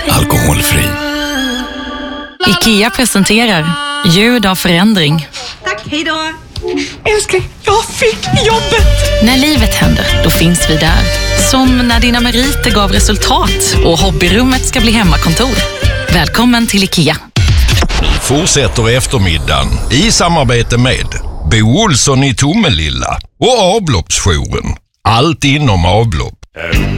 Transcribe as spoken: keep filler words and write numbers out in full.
alkoholfri. IKEA presenterar ljud av förändring. Tack, hej då! Älskling, jag fick jobbet! När livet händer, då finns vi där. Som när dina meriter gav resultat och hobbyrummet ska bli hemmakontor. Välkommen till IKEA. Fortsätter eftermiddagen i samarbete med Bo Olsson i Tomelilla och avloppsjouren. Allt inom avlopp.